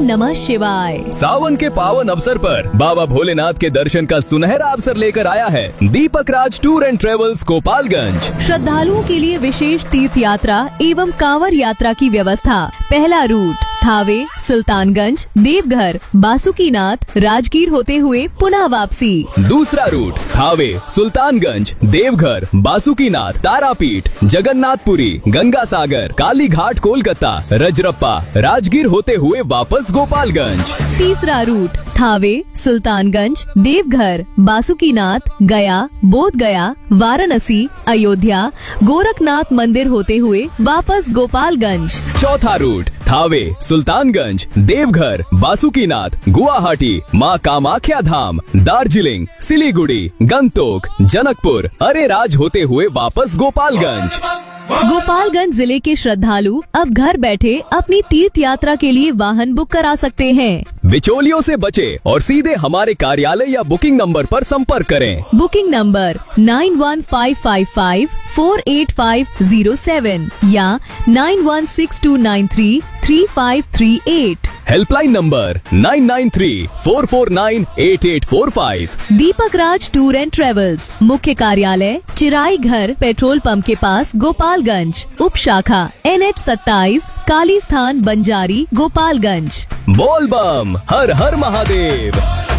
नमः शिवाय। सावन के पावन अवसर पर बाबा भोलेनाथ के दर्शन का सुनहरा अवसर लेकर आया है दीपक राज टूर एंड ट्रेवल्स गोपालगंज। श्रद्धालुओं के लिए विशेष तीर्थ यात्रा एवं कांवर यात्रा की व्यवस्था। पहला रूट थावे, सुल्तानगंज, देवघर, बासुकीनाथ, राजगीर होते हुए पुनः वापसी। दूसरा रूट थावे, सुल्तानगंज, देवघर, बासुकीनाथ, तारापीठ, जगन्नाथपुरी, गंगा सागर, काली घाट, कोलकाता, रजरप्पा, राजगीर होते हुए वापस गोपालगंज। तीसरा रूट थावे, सुल्तानगंज, देवघर, बासुकीनाथ, गया, बोध गया, वाराणसी, अयोध्या, गोरखनाथ मंदिर होते हुए वापस गोपालगंज। चौथा रूट थावे, सुल्तानगंज, देवघर, बासुकीनाथ, गुवाहाटी, माँ कामाख्या धाम, दार्जिलिंग, सिलीगुड़ी, गंगटोक, जनकपुर, अरेराज होते हुए वापस गोपालगंज। गोपालगंज जिले के श्रद्धालु अब घर बैठे अपनी तीर्थ यात्रा के लिए वाहन बुक करा सकते हैं। बिचौलियों से बचे और सीधे हमारे कार्यालय या बुकिंग नंबर पर संपर्क करें। बुकिंग नंबर 9155548507 या 9162933538। Helpline number 9934498845। Deepak Raj tour and travels, मुख्य कार्यालय चिराई घर, पेट्रोल पंप के पास, गोपालगंज। उप शाखा NH 27, काली स्थान, बंजारी, गोपालगंज। बोल बम, हर हर महादेव।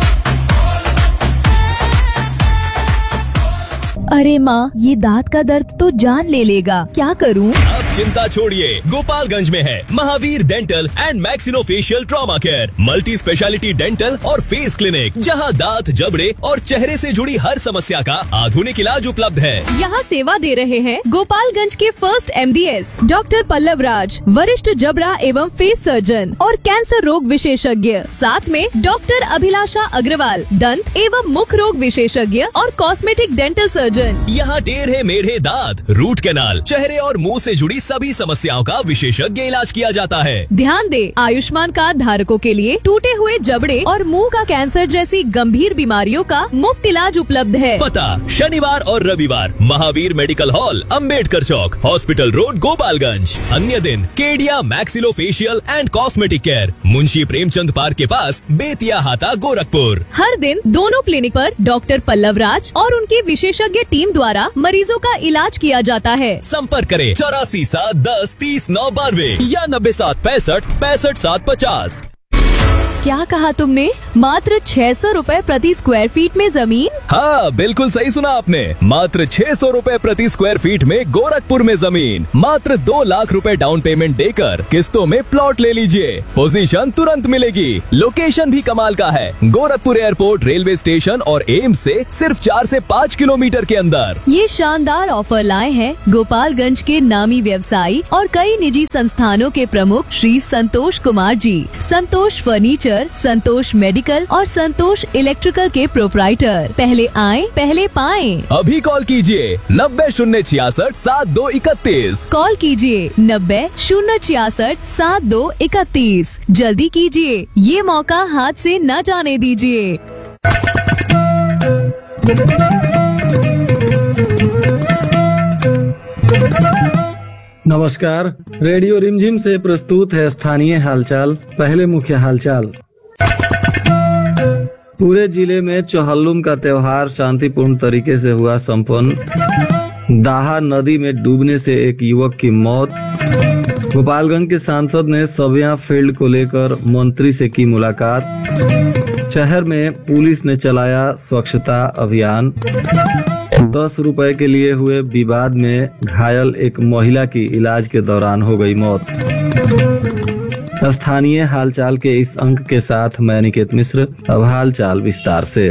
अरे माँ, ये दांत का दर्द तो जान ले लेगा, क्या करूँ? अब चिंता छोड़िए, गोपालगंज में है Mahavir dental and maxillofacial trauma care, multi speciality dental और फेस क्लिनिक, जहां दांत, जबड़े और चेहरे से जुड़ी हर समस्या का आधुनिक इलाज उपलब्ध है। यहाँ सेवा दे रहे हैं गोपालगंज के फर्स्ट MDS डॉक्टर पल्लव राज, वरिष्ठ जबड़ा एवं फेस सर्जन और कैंसर रोग विशेषज्ञ। साथ में डॉक्टर अभिलाषा अग्रवाल, दंत एवं मुख रोग विशेषज्ञ और कॉस्मेटिक डेंटल सर्जन। यहाँ टेढ़े मेढ़े दांत, रूट कैनाल, चेहरे और मुंह से जुड़ी सभी समस्याओं का विशेषज्ञ इलाज किया जाता है। ध्यान दे, आयुष्मान कार्ड धारकों के लिए टूटे हुए जबड़े और मुंह का कैंसर जैसी गंभीर बीमारियों का मुफ्त इलाज उपलब्ध है। पता शनिवार और रविवार महावीर मेडिकल हॉल, अंबेडकर चौक, हॉस्पिटल रोड, गोपालगंज। अन्य दिन Kedia maxillofacial and cosmetic care, Munshi Premchand park के पास, बेतिया हाता, गोरखपुर। हर दिन दोनों क्लिनिक पर डॉक्टर पल्लव राज और उनकी विशेषज्ञ टीम द्वारा मरीजों का इलाज किया जाता है। संपर्क करें 84 7 10 30 9 92 या 90 7 65 65 7 50। क्या कहा तुमने? मात्र 600 रुपए प्रति स्क्वायर फीट में जमीन? हाँ, बिल्कुल सही सुना आपने। मात्र 600 रुपए प्रति स्क्वायर फीट में गोरखपुर में जमीन। मात्र 2 लाख रुपए डाउन पेमेंट देकर किस्तों में प्लॉट ले लीजिए। पोजीशन तुरंत मिलेगी। लोकेशन भी कमाल का है, गोरखपुर एयरपोर्ट, रेलवे स्टेशन और एम्स से सिर्फ 4 से 5 किलोमीटर के अंदर। ये शानदार ऑफर लाए हैं गोपालगंज के नामी व्यवसायी और कई निजी संस्थानों के प्रमुख श्री संतोष कुमार जी। संतोष फर्नीचर, संतोष मेडिकल और संतोष इलेक्ट्रिकल के प्रोप्राइटर। पहले आएं, पहले पाएं। अभी कॉल कीजिए 90 066 7231। कॉल कीजिए 90 066 7231। जल्दी कीजिए, ये मौका हाथ से न जाने दीजिए। नमस्कार, रेडियो रिमझिम से प्रस्तुत है स्थानीय हालचाल। पहले मुख्य हालचाल। पूरे जिले में चौहल्लुम का त्योहार शांतिपूर्ण तरीके से हुआ संपन्न। दाहा नदी में डूबने से एक युवक की मौत। गोपालगंज के सांसद ने सविया फील्ड को लेकर मंत्री से की मुलाकात। शहर में पुलिस ने चलाया स्वच्छता अभियान। 10 रुपए के लिए हुए विवाद में घायल एक महिला की इलाज के दौरान हो गई मौत। स्थानीय हालचाल के इस अंक के साथ मैं निकेत मिश्र। अब हालचाल विस्तार से।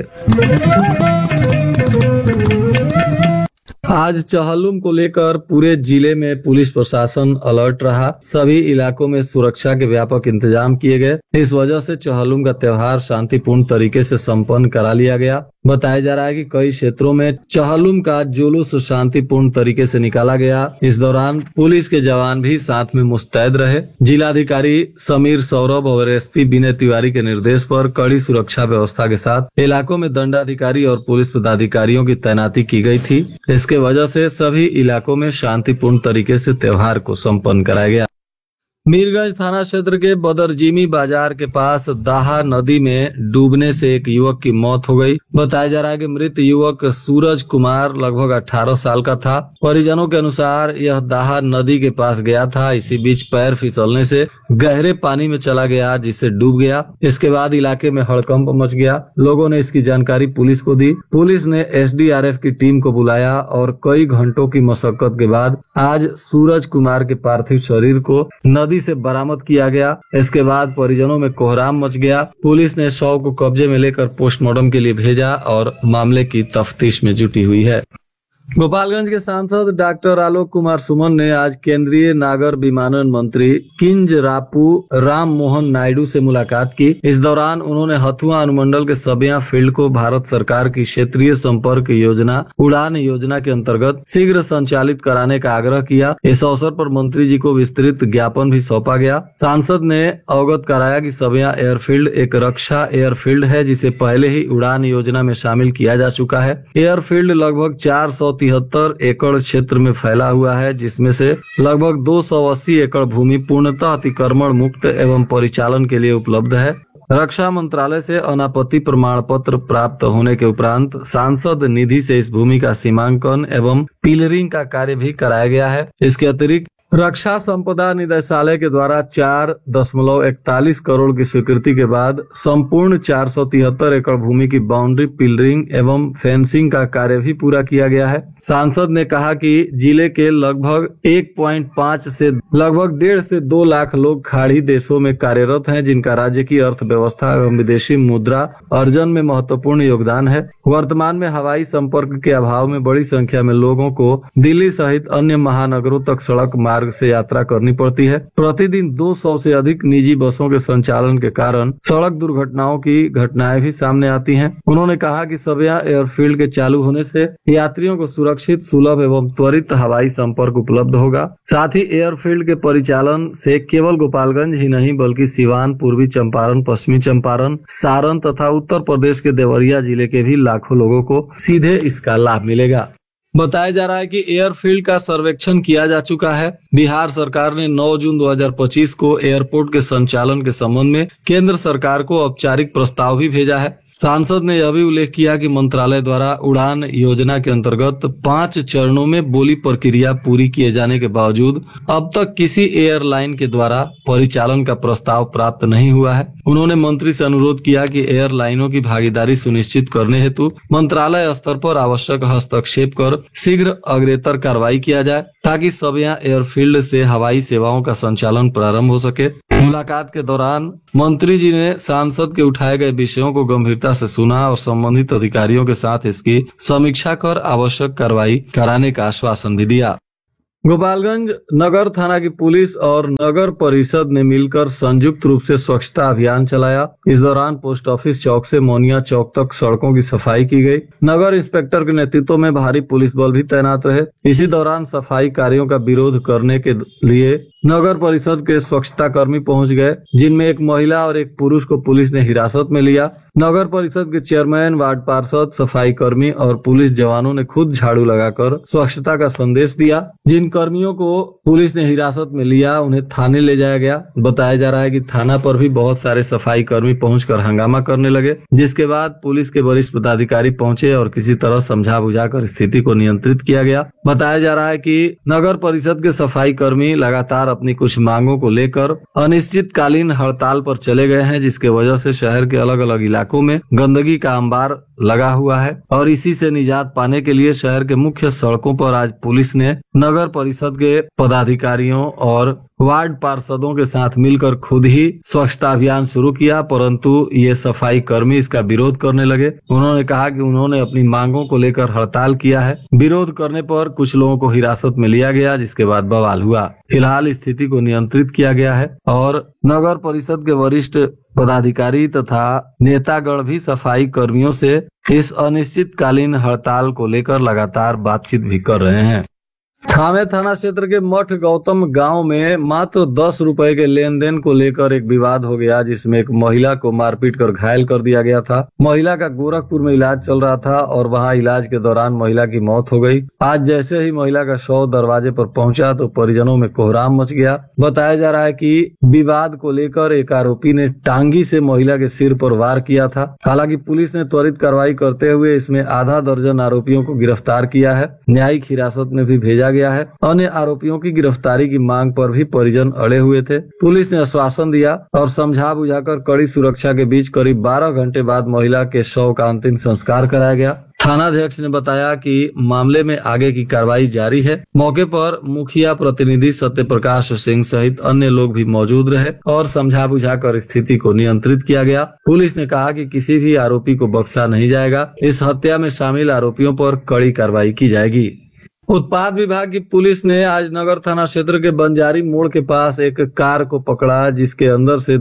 आज चौहल्लुम को लेकर पूरे जिले में पुलिस प्रशासन अलर्ट रहा। सभी इलाकों में सुरक्षा के व्यापक इंतजाम किए गए। इस वजह से चौहल्लुम का त्योहार शांतिपूर्ण तरीके से संपन्न करा लिया गया। बताया जा रहा है कि कई क्षेत्रों में चौहल्लुम का जुलूस शांतिपूर्ण तरीके से निकाला गया। इस दौरान पुलिस के जवान भी साथ में मुस्तैद रहे। जिलाधिकारी समीर सौरभ और SP विनय तिवारी के निर्देश पर कड़ी सुरक्षा व्यवस्था के साथ इलाकों में दंडाधिकारी और पुलिस पदाधिकारियों की तैनाती की गई थी। इसके वजह से सभी इलाकों में शांतिपूर्ण तरीके से त्योहार को संपन्न कराया गया। मीरगंज थाना क्षेत्र के बदरजीमी बाजार के पास दाहा नदी में डूबने से एक युवक की मौत हो गई। बताया जा रहा है कि मृत युवक सूरज कुमार लगभग 18 साल का था। परिजनों के अनुसार यह दाहा नदी के पास गया था। इसी बीच पैर फिसलने से गहरे पानी में चला गया, जिससे डूब गया। इसके बाद इलाके में हड़कंप मच गया। लोगों ने इसकी जानकारी पुलिस को दी। पुलिस ने एसडीआरएफ की टीम को बुलाया और कई घंटों की मशक्कत के बाद आज सूरज कुमार के पार्थिव शरीर को नदी से बरामद किया गया। इसके बाद परिजनों में कोहराम मच गया। पुलिस ने शव को कब्जे में लेकर पोस्टमार्टम के लिए भेजा और मामले की तफ्तीश में जुटी हुई है। गोपालगंज के सांसद डॉक्टर आलोक कुमार सुमन ने आज केंद्रीय नागर विमानन मंत्री किंजरापू राम मोहन नायडू से मुलाकात की। इस दौरान उन्होंने हथुआ अनुमंडल के सबिया फील्ड को भारत सरकार की क्षेत्रीय संपर्क योजना उड़ान योजना के अंतर्गत शीघ्र संचालित कराने का आग्रह किया। इस अवसर पर मंत्री जी को विस्तृत ज्ञापन भी सौंपा गया। सांसद ने अवगत कराया कि सबिया एयरफील्ड एक रक्षा एयरफील्ड है, जिसे पहले ही उड़ान योजना में शामिल किया जा चुका है। एयरफील्ड लगभग 473 एकड़ क्षेत्र में फैला हुआ है, जिसमें से लगभग 280 एकड़ भूमि पूर्णतः अतिक्रमण मुक्त एवं परिचालन के लिए उपलब्ध है। रक्षा मंत्रालय से अनापत्ति प्रमाण पत्र प्राप्त होने के उपरांत सांसद निधि से इस भूमि का सीमांकन एवं पिलरिंग का कार्य भी कराया गया है। इसके अतिरिक्त रक्षा संपदा निदेशालय के द्वारा 4.41 करोड़ की स्वीकृति के बाद संपूर्ण 473 एकड़ भूमि की बाउंड्री पिलरिंग एवं फेंसिंग का कार्य भी पूरा किया गया है। सांसद ने कहा कि जिले के लगभग 1.5 से लगभग 1.5 से 2 लाख लोग खाड़ी देशों में कार्यरत हैं, जिनका राज्य की अर्थव्यवस्था एवं विदेशी मुद्रा अर्जन में महत्वपूर्ण योगदान है। वर्तमान में हवाई संपर्क के अभाव में बड़ी संख्या में लोगों को दिल्ली सहित अन्य महानगरों तक सड़क मार्ग से यात्रा करनी पड़ती है। प्रतिदिन 200 से अधिक निजी बसों के संचालन के कारण सड़क दुर्घटनाओं की घटनाएं भी सामने आती हैं। उन्होंने कहा कि सबिया एयरफील्ड के चालू होने से यात्रियों को सुरक्षित, सुलभ एवं त्वरित हवाई संपर्क उपलब्ध होगा। साथ ही एयरफील्ड के परिचालन से केवल गोपालगंज ही नहीं बल्कि सिवान, पूर्वी चंपारण, पश्चिमी चंपारण, सारण तथा उत्तर प्रदेश के देवरिया जिले के भी लाखों लोगों को सीधे इसका लाभ मिलेगा। बताया जा रहा है कि एयरफील्ड का सर्वेक्षण किया जा चुका है। बिहार सरकार ने 9 जून 2025 को एयरपोर्ट के संचालन के संबंध में केंद्र सरकार को औपचारिक प्रस्ताव भी भेजा है। सांसद ने यह भी उल्लेख किया कि मंत्रालय द्वारा उड़ान योजना के अंतर्गत 5 चरणों में बोली प्रक्रिया पूरी किए जाने के बावजूद अब तक किसी एयरलाइन के द्वारा परिचालन का प्रस्ताव प्राप्त नहीं हुआ है। उन्होंने मंत्री से अनुरोध किया कि एयरलाइनों की भागीदारी सुनिश्चित करने हेतु मंत्रालय स्तर पर आवश्यक हस्तक्षेप कर शीघ्र अग्रेतर कार्रवाई किया जाए, ताकि सबिया एयरफील्ड से हवाई सेवाओं का संचालन प्रारंभ हो सके। मुलाकात के दौरान मंत्री जी ने सांसद के उठाए गए विषयों को गंभीरता से सुना और संबंधित अधिकारियों के साथ इसकी समीक्षा कर आवश्यक कार्रवाई कराने का आश्वासन भी दिया। गोपालगंज नगर थाना की पुलिस और नगर परिषद ने मिलकर संयुक्त रूप से स्वच्छता अभियान चलाया। इस दौरान पोस्ट ऑफिस चौक से मोनिया चौक तक सड़कों की सफाई की गई। नगर इंस्पेक्टर के नेतृत्व में भारी पुलिस बल भी तैनात रहे। इसी दौरान सफाई कार्यों का विरोध करने के लिए नगर परिषद के स्वच्छता कर्मी पहुंच गए, जिनमें एक महिला और एक पुरुष को पुलिस ने हिरासत में लिया। नगर परिषद के चेयरमैन, वार्ड पार्षद, सफाई कर्मी और पुलिस जवानों ने खुद झाड़ू लगाकर स्वच्छता का संदेश दिया। जिन कर्मियों को पुलिस ने हिरासत में लिया उन्हें थाने ले जाया गया। बताया जा रहा है कि थाना पर भी बहुत सारे सफाई कर्मी पहुंचकर हंगामा करने लगे, जिसके बाद पुलिस के वरिष्ठ पदाधिकारी पहुंचे और किसी तरह समझा बुझाकर स्थिति को नियंत्रित किया गया। बताया जा रहा है कि नगर परिषद के सफाई कर्मी लगातार अपनी कुछ मांगों को लेकर अनिश्चितकालीन हड़ताल पर चले गए हैं, जिसके वजह से शहर के अलग अलग इलाकों में गंदगी का अंबार लगा हुआ है। और इसी से निजात पाने के लिए शहर के मुख्य सड़कों पर आज पुलिस ने नगर परिषद के पदाधिकारियों और वार्ड पार्षदों के साथ मिलकर खुद ही स्वच्छता अभियान शुरू किया, परंतु ये सफाई कर्मी इसका विरोध करने लगे। उन्होंने कहा कि उन्होंने अपनी मांगों को लेकर हड़ताल किया है। विरोध करने पर कुछ लोगों को हिरासत में लिया गया, जिसके बाद बवाल हुआ। फिलहाल स्थिति को नियंत्रित किया गया है और नगर परिषद के वरिष्ठ पदाधिकारी तथा नेतागण भी सफाई कर्मियों से इस अनिश्चितकालीन हड़ताल को लेकर लगातार बातचीत भी कर रहे हैं। थामे थाना क्षेत्र के मठ गौतम गांव में मात्र 10 रुपए के लेन देन को लेकर एक विवाद हो गया, जिसमें एक महिला को मारपीट कर घायल कर दिया गया था। महिला का गोरखपुर में इलाज चल रहा था और वहां इलाज के दौरान महिला की मौत हो गई। आज जैसे ही महिला का शव दरवाजे पर पहुंचा तो परिजनों में कोहराम मच गया। बताया जा रहा है कि विवाद को लेकर एक आरोपी ने टांगी से महिला के सिर पर वार किया था। हालांकि पुलिस ने त्वरित कार्रवाई करते हुए इसमें आधा दर्जन आरोपियों को गिरफ्तार किया है, न्यायिक हिरासत में भी भेजा गया है। अन्य आरोपियों की गिरफ्तारी की मांग पर भी परिजन अड़े हुए थे। पुलिस ने आश्वासन दिया और समझा बुझाकर कड़ी सुरक्षा के बीच करीब 12 घंटे बाद महिला के शव का अंतिम संस्कार कराया गया। थानाध्यक्ष ने बताया कि मामले में आगे की कार्रवाई जारी है। मौके पर मुखिया प्रतिनिधि सत्य प्रकाश सिंह सहित अन्य लोग भी मौजूद रहे और समझा बुझाकर स्थिति को नियंत्रित किया गया। पुलिस ने कहा कि किसी भी आरोपी को बख्शा नहीं जाएगा। इस हत्या में शामिल आरोपियों पर कड़ी कार्रवाई की जाएगी। उत्पाद विभाग की पुलिस ने आज नगर थाना क्षेत्र के बंजारी मोड़ के पास एक कार को पकड़ा, जिसके अंदर से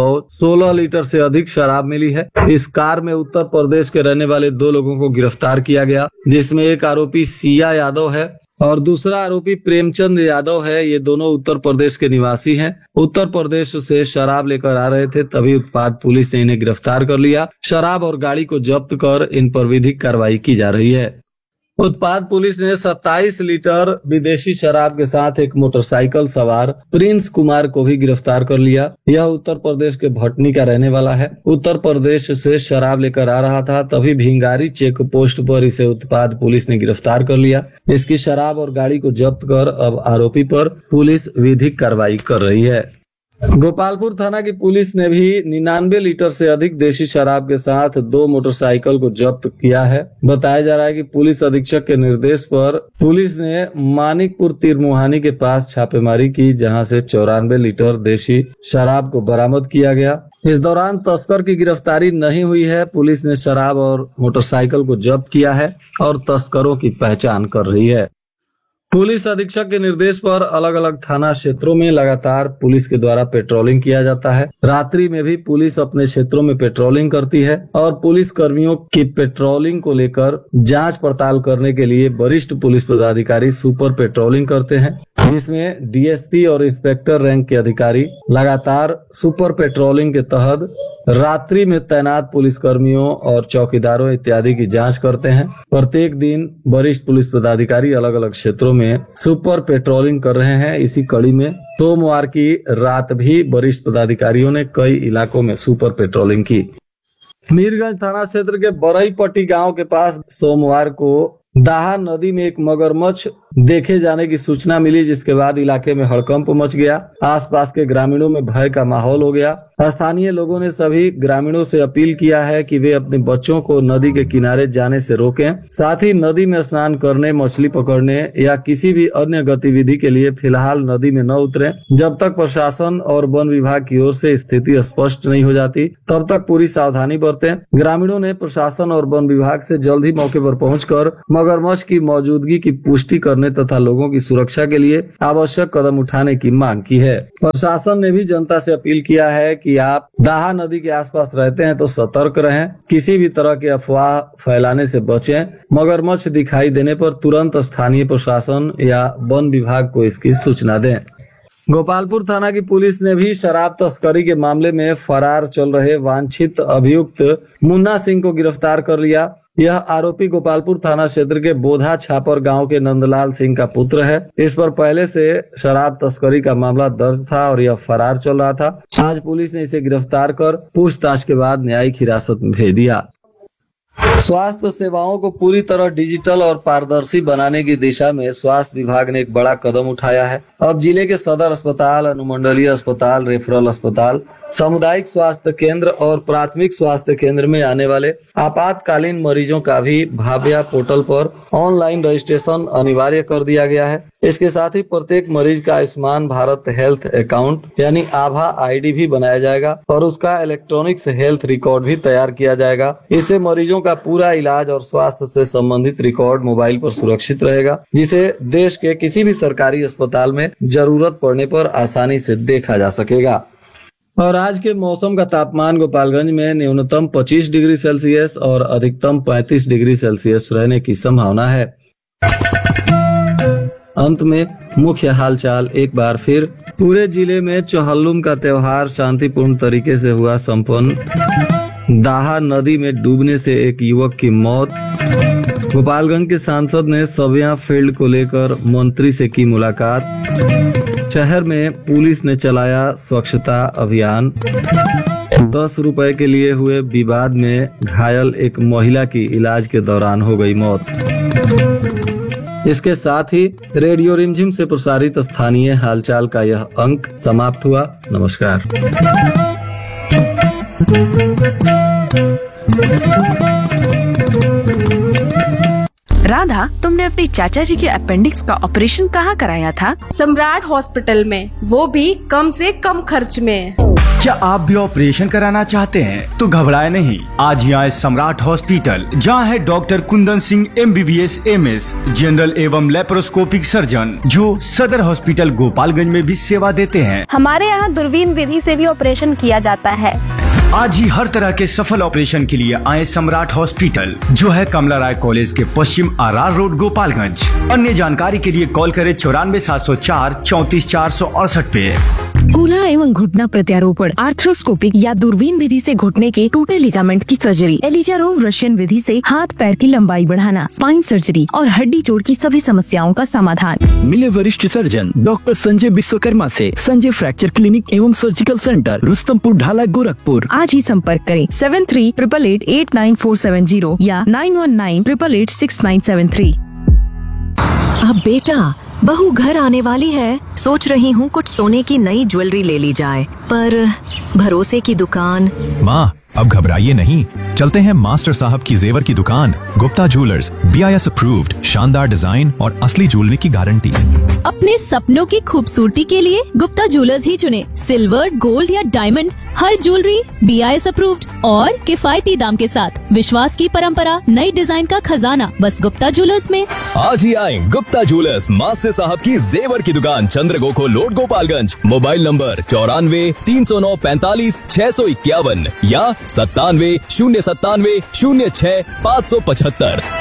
216 लीटर से अधिक शराब मिली है। इस कार में उत्तर प्रदेश के रहने वाले 2 लोगों को गिरफ्तार किया गया, जिसमें एक आरोपी सिया यादव है और दूसरा आरोपी प्रेमचंद यादव है। ये दोनों उत्तर प्रदेश के निवासी हैं। उत्तर प्रदेश से शराब लेकर आ रहे थे, तभी उत्पाद पुलिस ने इन्हें गिरफ्तार कर लिया। शराब और गाड़ी को जब्त कर इन पर विधिक कार्रवाई की जा रही है। उत्पाद पुलिस ने 27 लीटर विदेशी शराब के साथ एक मोटरसाइकिल सवार प्रिंस कुमार को भी गिरफ्तार कर लिया। यह उत्तर प्रदेश के भटनी का रहने वाला है। उत्तर प्रदेश से शराब लेकर आ रहा था, तभी भिंगारी चेक पोस्ट पर इसे उत्पाद पुलिस ने गिरफ्तार कर लिया। इसकी शराब और गाड़ी को जब्त कर अब आरोपी पर पुलिस विधिक कार्रवाई कर रही है। गोपालपुर थाना की पुलिस ने भी 99 लीटर से अधिक देशी शराब के साथ 2 मोटरसाइकिल को जब्त किया है। बताया जा रहा है कि पुलिस अधीक्षक के निर्देश पर पुलिस ने मानिकपुर तिरमुहानी के पास छापेमारी की, जहां से 94 लीटर देशी शराब को बरामद किया गया। इस दौरान तस्कर की गिरफ्तारी नहीं हुई है। पुलिस ने शराब और मोटरसाइकिल को जब्त किया है और तस्करों की पहचान कर रही है। पुलिस अधीक्षक के निर्देश पर अलग अलग थाना क्षेत्रों में लगातार पुलिस के द्वारा पेट्रोलिंग किया जाता है। रात्रि में भी पुलिस अपने क्षेत्रों में पेट्रोलिंग करती है और पुलिस कर्मियों की पेट्रोलिंग को लेकर जांच पड़ताल करने के लिए वरिष्ठ पुलिस पदाधिकारी सुपर पेट्रोलिंग करते हैं, जिसमें डीएसपी और इंस्पेक्टर रैंक के अधिकारी लगातार सुपर पेट्रोलिंग के तहत रात्रि में तैनात पुलिस कर्मियों और चौकीदारों इत्यादि की जांच करते हैं। प्रत्येक दिन वरिष्ठ पुलिस पदाधिकारी अलग अलग क्षेत्रों में सुपर पेट्रोलिंग कर रहे हैं। इसी कड़ी में सोमवार की रात भी वरिष्ठ पदाधिकारियों ने कई इलाकों में सुपर पेट्रोलिंग की। मीरगंज थाना क्षेत्र के बरईपट्टी गांव के पास सोमवार को दाहा नदी में एक मगरमच्छ देखे जाने की सूचना मिली, जिसके बाद इलाके में हड़कंप मच गया। आसपास के ग्रामीणों में भय का माहौल हो गया। स्थानीय लोगों ने सभी ग्रामीणों से अपील किया है कि वे अपने बच्चों को नदी के किनारे जाने से रोकें। साथ ही नदी में स्नान करने, मछली पकड़ने या किसी भी अन्य गतिविधि के लिए फिलहाल नदी में न उतरें। जब तक प्रशासन और वन विभाग की ओर से स्थिति स्पष्ट नहीं हो जाती, तब तक पूरी सावधानी बरतें। ग्रामीणों ने प्रशासन और वन विभाग से जल्द ही मौके पर पहुंचकर मगरमच्छ की मौजूदगी की पुष्टि करने तथा लोगों की सुरक्षा के लिए आवश्यक कदम उठाने की मांग की है। प्रशासन ने भी जनता से अपील किया है कि आप दाहा नदी के आसपास रहते हैं तो सतर्क रहें, किसी भी तरह की अफवाह फैलाने से बचें। मगरमच्छ दिखाई देने पर तुरंत स्थानीय प्रशासन या वन विभाग को इसकी सूचना दें। गोपालपुर थाना की पुलिस ने भी शराब तस्करी के मामले में फरार चल रहे वांछित अभियुक्त मुन्ना सिंह को गिरफ्तार कर लिया। यह आरोपी गोपालपुर थाना क्षेत्र के बोधा छापर गांव के नंदलाल सिंह का पुत्र है। इस पर पहले से शराब तस्करी का मामला दर्ज था और यह फरार चल रहा था। आज पुलिस ने इसे गिरफ्तार कर पूछताछ के बाद न्यायिक हिरासत में भेज दिया। स्वास्थ्य सेवाओं को पूरी तरह डिजिटल और पारदर्शी बनाने की दिशा में स्वास्थ्य विभाग ने एक बड़ा कदम उठाया है। अब जिले के सदर अस्पताल, अनुमंडलीय अस्पताल, रेफरल अस्पताल, सामुदायिक स्वास्थ्य केंद्र और प्राथमिक स्वास्थ्य केंद्र में आने वाले आपातकालीन मरीजों का भी भाव्या पोर्टल पर ऑनलाइन रजिस्ट्रेशन अनिवार्य कर दिया गया है। इसके साथ ही प्रत्येक मरीज का आयुष्मान भारत हेल्थ अकाउंट यानी आभा आईडी भी बनाया जाएगा और उसका इलेक्ट्रॉनिक्स हेल्थ रिकॉर्ड भी तैयार किया जाएगा। इससे मरीजों का पूरा इलाज और स्वास्थ्य से संबंधित रिकॉर्ड मोबाइल पर सुरक्षित रहेगा, जिसे देश के किसी भी सरकारी अस्पताल में जरूरत पड़ने पर आसानी से देखा जा सकेगा। और आज के मौसम का तापमान गोपालगंज में न्यूनतम 25 डिग्री सेल्सियस और अधिकतम 35 डिग्री सेल्सियस रहने की संभावना है। अंत में मुख्य हालचाल एक बार फिर। पूरे जिले में चौहल्लुम का त्योहार शांतिपूर्ण तरीके से हुआ संपन्न। दाहा नदी में डूबने से एक युवक की मौत। गोपालगंज के सांसद ने सविया फील्ड को लेकर मंत्री से की मुलाकात। शहर में पुलिस ने चलाया स्वच्छता अभियान। 10 रुपए के लिए हुए विवाद में घायल एक महिला की इलाज के दौरान हो गई मौत। इसके साथ ही रेडियो रिमझिम से प्रसारित स्थानीय हालचाल का यह अंक समाप्त हुआ। नमस्कार। राधा, तुमने अपने चाचा जी के अपेंडिक्स का ऑपरेशन कहाँ कराया था? सम्राट हॉस्पिटल में, वो भी कम से कम खर्च में। क्या आप भी ऑपरेशन कराना चाहते हैं? तो घबराए नहीं, आज ही आए सम्राट हॉस्पिटल, जहां है doctor Kundan Singh MBBS MS general एवं लेप्रोस्कोपिक सर्जन, जो सदर हॉस्पिटल गोपालगंज में भी सेवा देते हैं। हमारे यहाँ दूरबीन विधि से भी ऑपरेशन किया जाता है। आज ही हर तरह के सफल ऑपरेशन के लिए आए सम्राट हॉस्पिटल, जो है कमला राय कॉलेज के पश्चिम RR रोड गोपालगंज। अन्य जानकारी के लिए कॉल करें 94 704 34 468 पे। कूल्हा एवं घुटना प्रत्यारोपण, आर्थ्रोस्कोपिक या दूरबीन विधि से घुटने के टूटे लिगामेंट की सर्जरी, एलिजारोव रशियन विधि से हाथ पैर की लंबाई बढ़ाना, स्पाइन सर्जरी और हड्डी जोड़ की सभी समस्याओं का समाधान। मिले वरिष्ठ सर्जन डॉक्टर संजय विश्वकर्मा से संजय फ्रैक्चर क्लिनिक एवं सर्जिकल सेंटर, रुस्तमपुर ढाला, गोरखपुर। आज ही संपर्क करें 7388889470 या 9198886973। अब बेटा, बहू घर आने वाली है, सोच रही हूँ कुछ सोने की नई ज्वेलरी ले ली जाए, पर भरोसे की दुकान। माँ, अब घबराइए नहीं, चलते हैं मास्टर साहब की जेवर की दुकान, गुप्ता ज्वेलर्स, BIS अप्रूव्ड, शानदार डिजाइन और असली ज्वेलरी की गारंटी। अपने सपनों की खूबसूरती के लिए गुप्ता ज्वेलर्स ही चुने। सिल्वर, गोल्ड या डायमंड, हर ज्वेलरी BIS अप्रूव्ड और किफायती दाम के साथ। विश्वास की परंपरा, नई डिजाइन का खजाना, बस गुप्ता ज्वेलर्स में। आज ही आए गुप्ता ज्वेलर्स, मास्टर साहब की जेवर की दुकान, चंद्रगोखो रोड, गोपालगंज। मोबाइल नंबर 94 309 45 651 या 97 097 06 575।